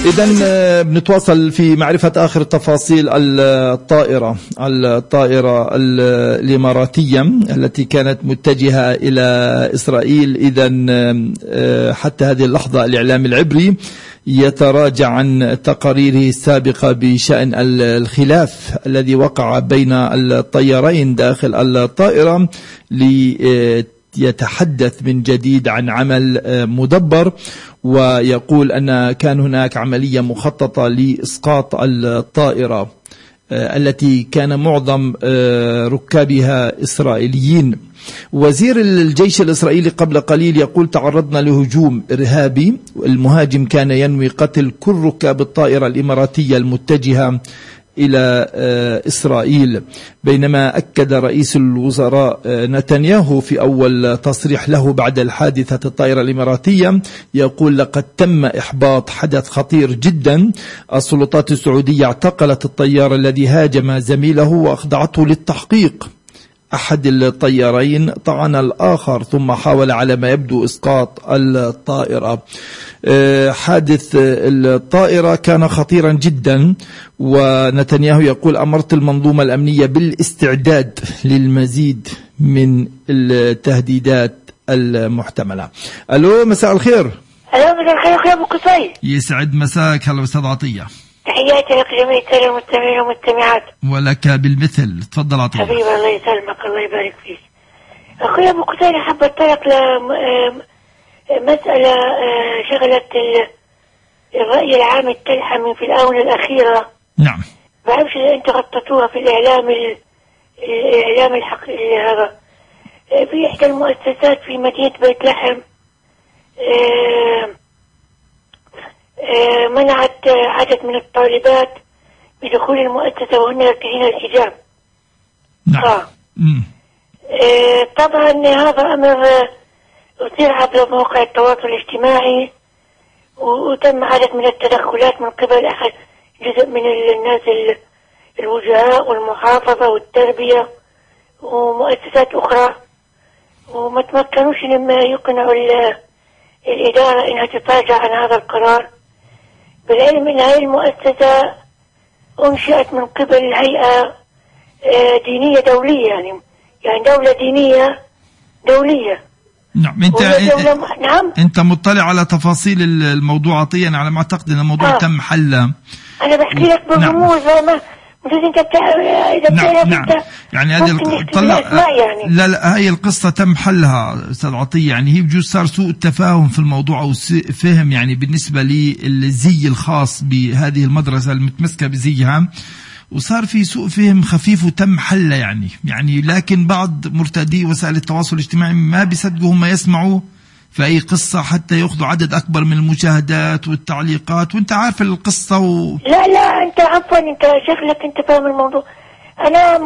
إذن بنتواصل في معرفة آخر تفاصيل الطائرة الإماراتية التي كانت متجهة إلى إسرائيل. إذن حتى هذه اللحظة الإعلام العبري يتراجع عن تقاريره السابقة بشأن الخلاف الذي وقع بين الطيارين داخل الطائرة يتحدث من جديد عن عمل مدبر، ويقول أن كان هناك عملية مخططة لإسقاط الطائرة التي كان معظم ركابها إسرائيليين. وزير الجيش الإسرائيلي قبل قليل يقول تعرضنا لهجوم إرهابي، المهاجم كان ينوي قتل كل ركاب الطائرة الإماراتية المتجهة إلى إسرائيل. بينما أكد رئيس الوزراء نتنياهو في أول تصريح له بعد الحادثة الطائرة الإماراتية، يقول لقد تم إحباط حدث خطير جدا. السلطات السعودية اعتقلت الطيار الذي هاجم زميله وأخضعته للتحقيق. أحد الطيارين طعن الآخر ثم حاول على ما يبدو إسقاط الطائرة. حادث الطائرة كان خطيرا جدا، ونتنياهو يقول أمرت المنظومة الأمنية بالاستعداد للمزيد من التهديدات المحتملة. ألو، مساء الخير. ألو، مساء الخير أخي أبو قصي. يسعد مساك. هلا أستاذ عطية. تحياتي لك جميع السادة المستمعين والمستمعات. ولك بالمثل. تفضل عطية. حبيبي الله يسلمك، الله يبارك فيك. أخي أبو قصي، حاب أتطرق لمسألة شغلت الرأي العام التلحمي في الآونة الأخيرة. نعم. بعرفش إذا أنت غطيتوها في الإعلام الحقيقي هذا. في إحدى المؤسسات في مدينة بيت لحم منعت عدد من الطالبات بدخول المؤسسة وهن يرتدين الحجاب. نعم. طبعا هذا أمر أثير عبر مواقع التواصل الاجتماعي، وتم عدد من التدخلات من قبل أحد جزء من الناس الوجهاء والمحافظة والتربية ومؤسسات أخرى، وما تمكنوش لما يقنعوا الإدارة إنها تتراجع عن هذا القرار، بالعلم أن هذه المؤسسة أنشئت من قبل هيئة دينية دولية، يعني دولة دينية دولية. نعم. أنت مطلع على تفاصيل الموضوع عطية. أنا على ما أعتقد أن الموضوع تم حله. أنا بحكي لك بالرموز. نعم. يعني هذه يعني. لا هي القصة تم حلها أستاذ عطية. يعني هي بجوز صار سوء التفاهم في الموضوع أو فهم، يعني بالنسبة للزي الخاص بهذه المدرسة المتمسكة بزيها، وصار في سوء فهم خفيف وتم حله يعني لكن بعض مرتدي وسائل التواصل الاجتماعي ما بيصدقوا هم يسمعوا في أي قصة حتى يأخذوا عدد أكبر من المشاهدات والتعليقات، وانت عارف القصة لا أنت عفوا، انت شكلك انت فاهم الموضوع. أنا